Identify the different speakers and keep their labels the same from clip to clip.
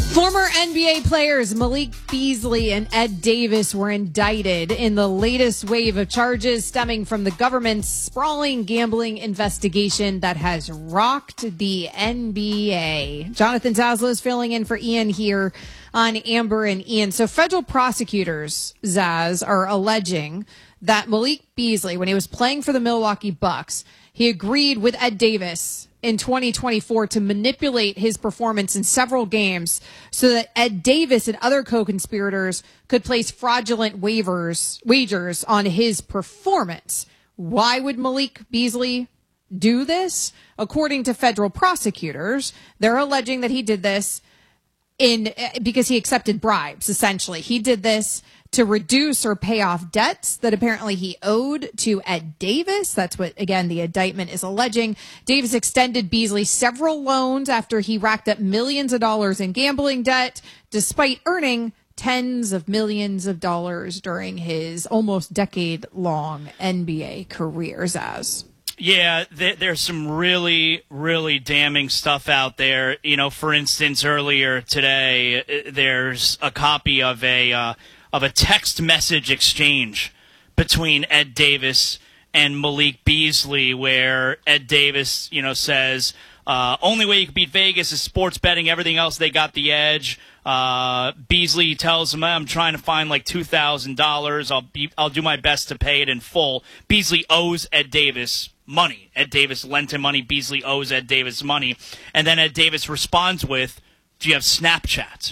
Speaker 1: Former NBA players Malik Beasley and Ed Davis were indicted in the latest wave of charges stemming from the government's sprawling gambling investigation that has rocked the NBA. Jonathan Zaslow is filling in for Ian here on Amber and Ian. So federal prosecutors, Zaz, are alleging that Malik Beasley, when he was playing for the Milwaukee Bucks, he agreed with Ed Davis in 2024 to manipulate his performance in several games so that Ed Davis and other co-conspirators could place fraudulent wagers on his performance. Why would Malik Beasley do this? According to federal prosecutors, they're alleging that he did this because he accepted bribes, essentially. He did this to reduce or pay off debts that apparently he owed to Ed Davis. That's what, again, the indictment is alleging. Davis extended Beasley several loans after he racked up millions of dollars in gambling debt, despite earning tens of millions of dollars during his almost decade-long NBA career, Zaz.
Speaker 2: Yeah, there's some really, really damning stuff out there. You know, for instance, earlier today, there's a copy of a text message exchange between Ed Davis and Malik Beasley, where Ed Davis, says, only way you can beat Vegas is sports betting. Everything else, they got the edge. Beasley tells him, I'm trying to find like $2,000. I'll do my best to pay it in full. Beasley owes Ed Davis money. Ed Davis lent him money. Beasley owes Ed Davis money. And then Ed Davis responds with, do you have Snapchat?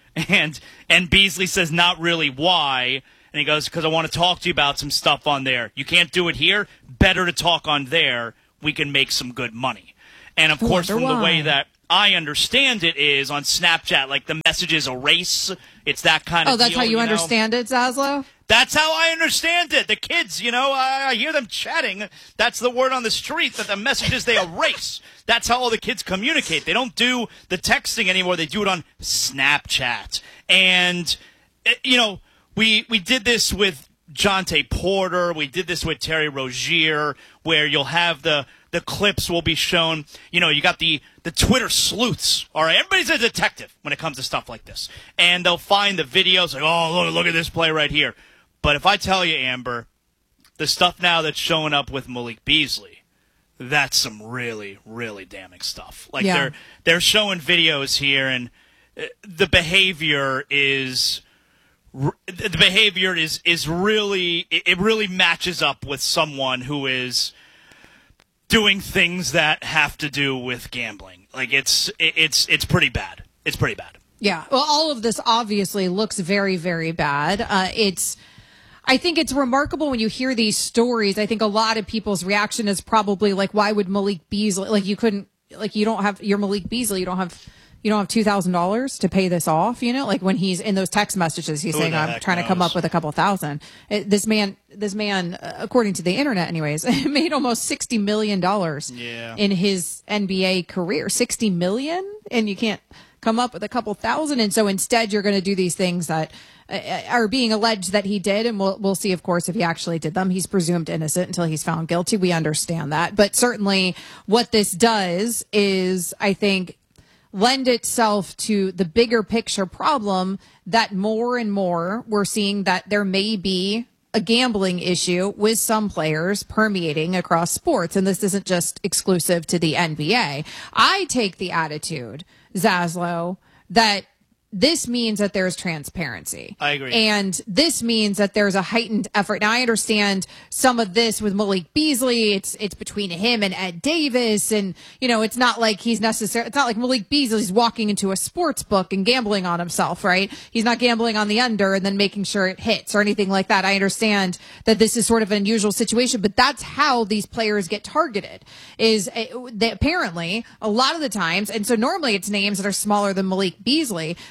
Speaker 2: And Beasley says, not really. Why? And he goes, because I want to talk to you about some stuff on there. You can't do it here. Better to talk on there. We can make some good money. And, of course, from the way that I understand it is on Snapchat, like the messages erase. It's that kind of deal.
Speaker 1: Oh, that's how you understand it, Zaslow?
Speaker 2: That's how I understand it. The kids, I hear them chatting. That's the word on the street, that the messages they erase. That's how all the kids communicate. They don't do the texting anymore. They do it on Snapchat. And, we did this with Jonte Porter. We did this with Terry Rozier, where you'll have the clips will be shown. You got the Twitter sleuths. All right, everybody's a detective when it comes to stuff like this. And they'll find the videos like, oh, look at this play right here. But if I tell you, Amber, the stuff now that's showing up with Malik Beasley, that's some really, really damning stuff. Like they're showing videos here, and the behavior is really, it really matches up with someone who is doing things that have to do with gambling. Like it's pretty bad. It's pretty bad.
Speaker 1: Yeah. Well, all of this obviously looks very, very bad. I think it's remarkable when you hear these stories. I think a lot of people's reaction is probably like, why would Malik Beasley, you don't have Malik Beasley, you don't have $2,000 to pay this off, like when he's in those text messages, he's saying, I'm trying to come up with a couple thousand. This man, according to the internet anyways, made almost $60 million in his NBA career. $60 million, and you can't come up with a couple thousand. And so instead you're going to do these things that are being alleged that he did. And we'll see, of course, if he actually did them. He's presumed innocent until he's found guilty. We understand that. But certainly what this does is, I think, lend itself to the bigger picture problem that more and more we're seeing that there may be a gambling issue with some players permeating across sports. And this isn't just exclusive to the NBA. I take the attitude, Zaslow, that this means that there's transparency.
Speaker 2: I agree.
Speaker 1: And this means that there's a heightened effort. Now, I understand some of this with Malik Beasley. It's between him and Ed Davis. And, it's not like it's not like Malik Beasley's walking into a sports book and gambling on himself, right? He's not gambling on the under and then making sure it hits or anything like that. I understand that this is sort of an unusual situation, but that's how these players get targeted, is they apparently a lot of the times. And so normally it's names that are smaller than Malik Beasley,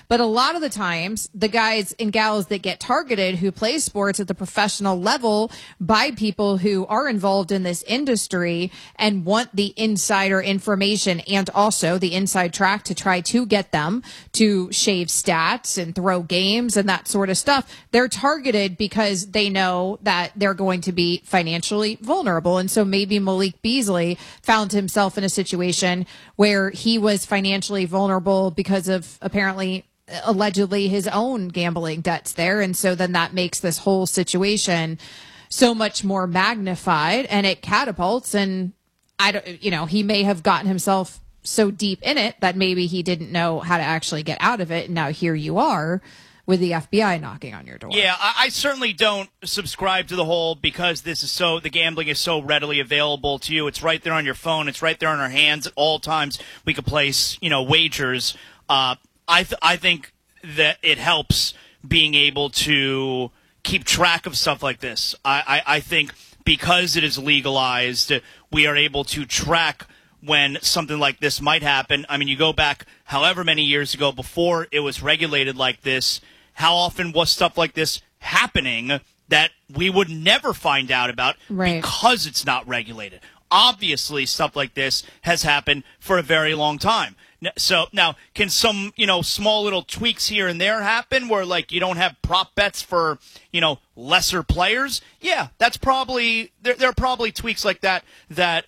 Speaker 1: But a lot of the times, the guys and gals that get targeted who play sports at the professional level by people who are involved in this industry and want the insider information and also the inside track to try to get them to shave stats and throw games and that sort of stuff, they're targeted because they know that they're going to be financially vulnerable. And so maybe Malik Beasley found himself in a situation where he was financially vulnerable because of allegedly his own gambling debts there. And so then that makes this whole situation so much more magnified, and it catapults. And he may have gotten himself so deep in it that maybe he didn't know how to actually get out of it. And now here you are with the FBI knocking on your door.
Speaker 2: Yeah, I certainly don't subscribe to the whole because the gambling is so readily available to you. It's right there on your phone. It's right there in our hands at all times. We could place, wagers. I think that it helps being able to keep track of stuff like this. I think because it is legalized, we are able to track when something like this might happen. I mean, you go back however many years ago before it was regulated like this, how often was stuff like this happening that we would never find out about because it's not regulated? Obviously, stuff like this has happened for a very long time. So now, can some, small little tweaks here and there happen where, like, you don't have prop bets for, lesser players? Yeah, that's probably there are probably tweaks like that the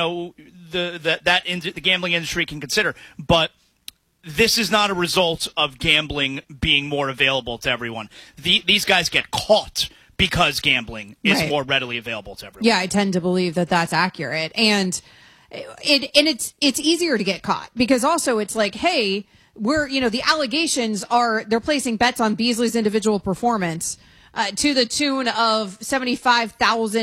Speaker 2: gambling industry can consider. But this is not a result of gambling being more available to everyone. These guys get caught because gambling is more readily available to everyone.
Speaker 1: Yeah, I tend to believe that that's accurate. And it's easier to get caught because also it's like, hey, the allegations are they're placing bets on Beasley's individual performance to the tune of $75,000,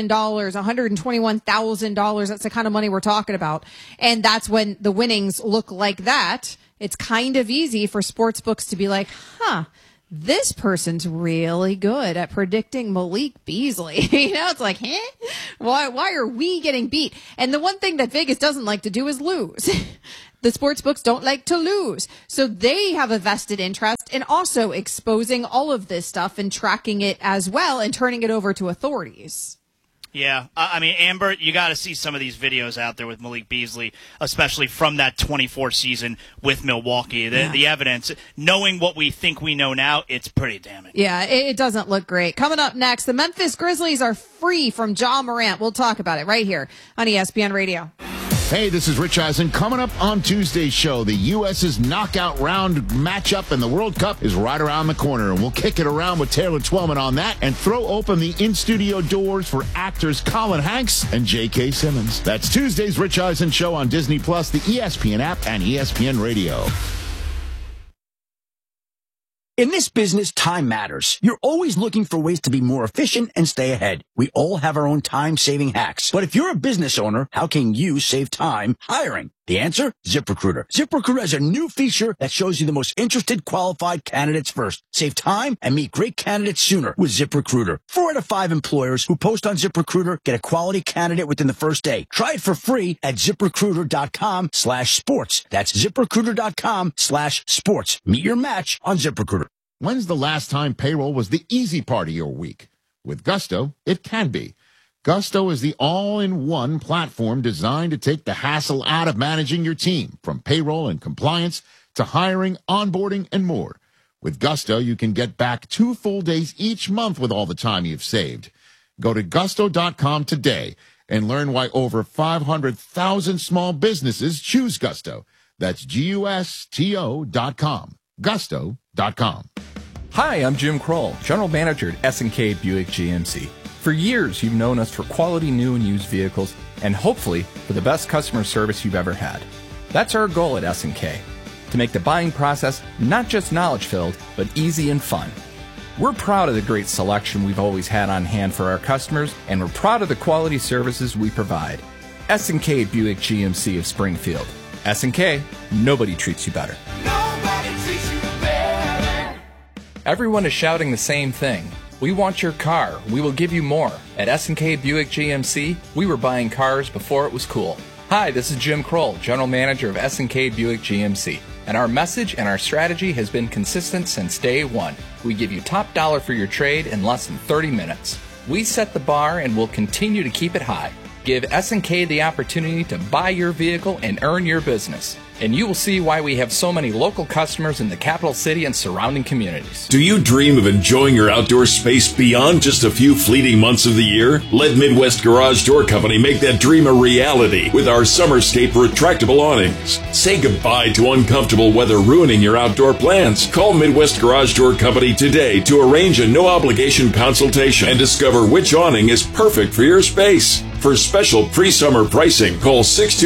Speaker 1: $121,000. That's the kind of money we're talking about. And that's when the winnings look like that. It's kind of easy for sports books to be like, this person's really good at predicting Malik Beasley. It's like, why are we getting beat? And the one thing that Vegas doesn't like to do is lose. The sports books don't like to lose. So they have a vested interest in also exposing all of this stuff and tracking it as well and turning it over to authorities.
Speaker 2: Yeah, I mean, Amber, you got to see some of these videos out there with Malik Beasley, especially from that 24 season with Milwaukee. The evidence, knowing what we think we know now, it's pretty damning.
Speaker 1: Yeah, it doesn't look great. Coming up next, the Memphis Grizzlies are free from Ja Morant. We'll talk about it right here on ESPN Radio.
Speaker 3: Hey, this is Rich Eisen. Coming up on Tuesday's show, the U.S.'s knockout round matchup in the World Cup is right around the corner, and we'll kick it around with Taylor Twellman on that and throw open the in-studio doors for actors Colin Hanks and J.K. Simmons. That's Tuesday's Rich Eisen show on Disney+, the ESPN app, and ESPN Radio.
Speaker 4: In this business, time matters. You're always looking for ways to be more efficient and stay ahead. We all have our own time-saving hacks. But if you're a business owner, how can you save time hiring? The answer? ZipRecruiter. ZipRecruiter has a new feature that shows you the most interested qualified candidates first. Save time and meet great candidates sooner with ZipRecruiter. 4 out of 5 employers who post on ZipRecruiter get a quality candidate within the first day. Try it for free at ZipRecruiter.com/sports. That's ZipRecruiter.com/sports. Meet your match on ZipRecruiter.
Speaker 3: When's the last time payroll was the easy part of your week? With Gusto, it can be. Gusto is the all-in-one platform designed to take the hassle out of managing your team, from payroll and compliance to hiring, onboarding, and more. With Gusto, you can get back 2 full days each month with all the time you've saved. Go to gusto.com today and learn why over 500,000 small businesses choose Gusto. That's GUSTO.com. Gusto.com.
Speaker 5: Hi, I'm Jim Kroll, General Manager at S&K Buick GMC. For years, you've known us for quality new and used vehicles, and hopefully for the best customer service you've ever had. That's our goal at S&K, to make the buying process not just knowledge-filled, but easy and fun. We're proud of the great selection we've always had on hand for our customers, and we're proud of the quality services we provide. S&K Buick GMC of Springfield. S&K, nobody treats you better. Everyone is shouting the same thing. We want your car. We will give you more. At S&K Buick GMC, we were buying cars before it was cool. Hi, this is Jim Kroll, General Manager of S&K Buick GMC. And our message and our strategy has been consistent since day one. We give you top dollar for your trade in less than 30 minutes. We set the bar and will continue to keep it high. Give S&K the opportunity to buy your vehicle and earn your business. And you will see why we have so many local customers in the capital city and surrounding communities.
Speaker 6: Do you dream of enjoying your outdoor space beyond just a few fleeting months of the year? Let Midwest Garage Door Company make that dream a reality with our Summerscape retractable awnings. Say goodbye to uncomfortable weather ruining your outdoor plans. Call Midwest Garage Door Company today to arrange a no-obligation consultation and discover which awning is perfect for your space. For special pre-summer pricing, call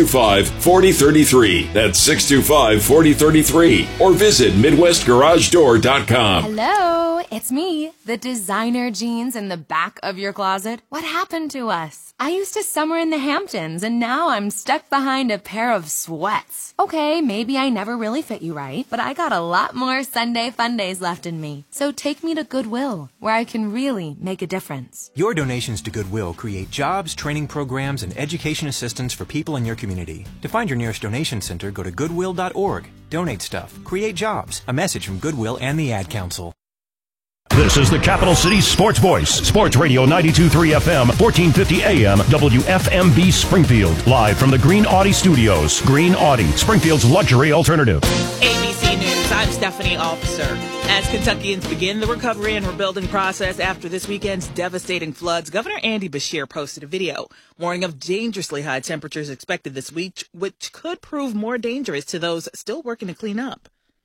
Speaker 6: 625-4033. That's 625-4033. Or visit MidwestGarageDoor.com.
Speaker 7: Hello, it's me, the designer jeans in the back of your closet. What happened to us? I used to summer in the Hamptons, and now I'm stuck behind a pair of sweats. Okay, maybe I never really fit you right, but I got a lot more Sunday fun days left in me. So take me to Goodwill, where I can really make a difference.
Speaker 8: Your donations to Goodwill create jobs, training programs, and education assistance for people in your community. To find your nearest donation center, go to goodwill.org. Donate stuff. Create jobs. A message from Goodwill and the Ad Council.
Speaker 9: This is the Capital City Sports Voice, Sports Radio 92.3 FM, 1450 AM, WFMB Springfield. Live from the Green Audi Studios. Green Audi, Springfield's luxury alternative.
Speaker 10: ABC News, I'm Stephanie Officer. As Kentuckians begin the recovery and rebuilding process after this weekend's devastating floods, Governor Andy Beshear posted a video warning of dangerously high temperatures expected this week, which could prove more dangerous to those still working to clean up.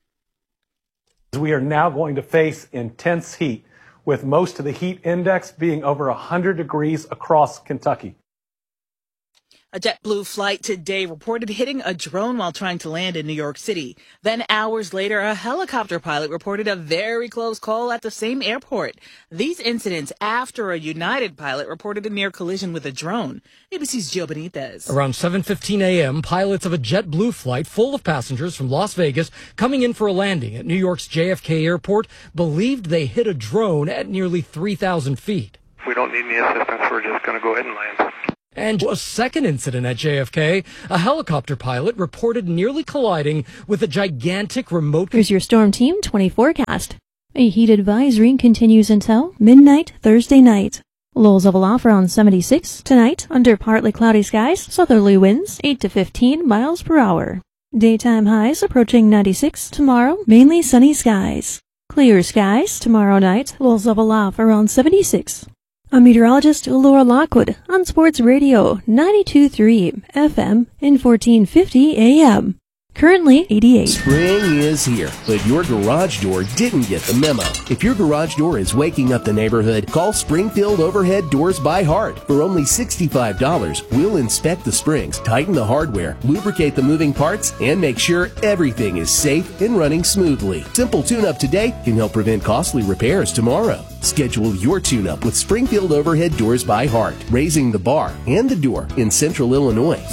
Speaker 11: We are now going to face intense heat, with most of the heat index being over 100 degrees across Kentucky.
Speaker 10: A JetBlue flight today reported hitting a drone while trying to land in New York City. Then hours later, a helicopter pilot reported a very close call at the same airport. These incidents after a United pilot reported a near collision with a drone. ABC's Gio Benitez.
Speaker 12: Around 7:15 a.m., pilots of a JetBlue flight full of passengers from Las Vegas coming in for a landing at New York's JFK Airport believed they hit a drone at nearly 3,000 feet.
Speaker 13: If we don't need any assistance, we're just going to go ahead and land.
Speaker 12: And a second incident at JFK, a helicopter pilot reported nearly colliding with a gigantic remote.
Speaker 14: Here's your Storm Team 20 forecast. A heat advisory continues until midnight Thursday night. Lows level off around 76 tonight under partly cloudy skies, southerly winds 8 to 15 miles per hour. Daytime highs approaching 96 tomorrow, mainly sunny skies. Clear skies tomorrow night, lows level off around 76. I'm meteorologist Laura Lockwood on Sports Radio 92.3 FM and 1450 AM. Currently 88.
Speaker 15: Spring is here, but your garage door didn't get the memo. If your garage door is waking up the neighborhood, call Springfield Overhead Doors by Heart. For only $65, we'll inspect the springs, tighten the hardware, lubricate the moving parts, and make sure everything is safe and running smoothly. Simple tune-up today can help prevent costly repairs tomorrow. Schedule your tune-up with Springfield Overhead Doors by Heart, raising the bar and the door in Central Illinois.